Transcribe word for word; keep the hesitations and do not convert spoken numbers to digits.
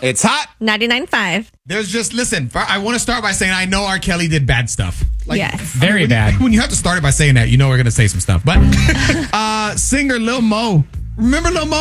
It's hot. ninety-nine point five. There's just, listen, I want to start by saying I know R. Kelly did bad stuff. Like, yes. Very when bad. You, when you have to start it by saying that, you know we're going to say some stuff. But uh, singer Lil Mo. Remember Lil Mo?